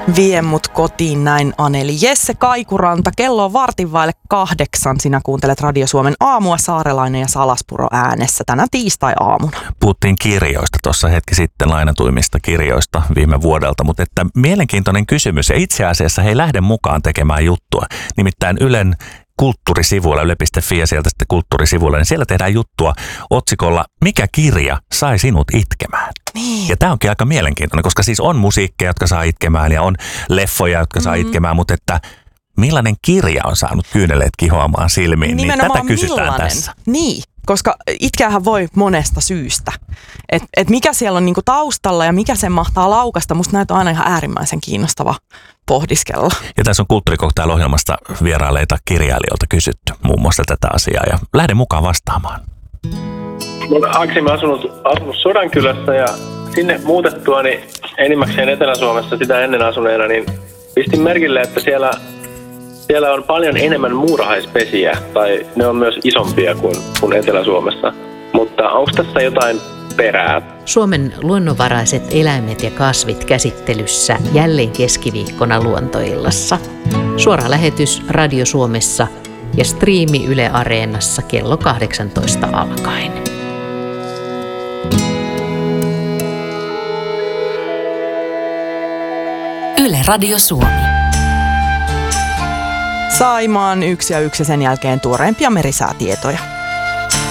Vie mut kotiin näin, Aneli. Jesse Kaikuranta, kello on 7:15. Sinä kuuntelet Radio Suomen aamua, Saarelainen ja Salaspuro äänessä tänä tiistai-aamuna. Puhuttiin kirjoista tuossa hetki sitten, lainatuimmista kirjoista viime vuodelta, mutta että mielenkiintoinen kysymys. Ja itse asiassa he ei lähde mukaan tekemään juttua. Nimittäin Ylen kulttuurisivuilla, yle.fi ja sieltä sitten kulttuurisivuilla, niin siellä tehdään juttua otsikolla "Mikä kirja sai sinut itkemään?" Niin. Ja tämä onkin aika mielenkiintoinen, koska siis on musiikkeja, jotka saa itkemään ja on leffoja, jotka saa itkemään, mutta että millainen kirja on saanut kyyneleet kihoamaan silmiin, niin tätä kysytään millainen? tässä. Niin, koska itkeähän voi monesta syystä. Et mikä siellä on niinku taustalla ja mikä sen mahtaa laukasta, musta näitä on aina ihan äärimmäisen kiinnostava pohdiskella. Ja tässä on Kulttuurikoktail-ohjelmasta vierailleita kirjailijoilta kysytty muun muassa tätä asiaa ja lähde mukaan vastaamaan. Olen aikaisemmin asunut Sodankylässä ja sinne muutettuani enimmäkseen Etelä-Suomessa sitä ennen asuneena, niin pistin merkille, että siellä on paljon enemmän muurahaispesiä, tai ne on myös isompia kuin Etelä-Suomessa. Mutta onko tässä jotain perää? Suomen luonnonvaraiset eläimet ja kasvit käsittelyssä jälleen keskiviikkona Luontoillassa. Suora lähetys Radio Suomessa ja striimi Yle Areenassa kello 18 alkaen. Yle Radio Suomi. Saimaan 1 ja 1 sen jälkeen tuoreimpia merisäätietoja.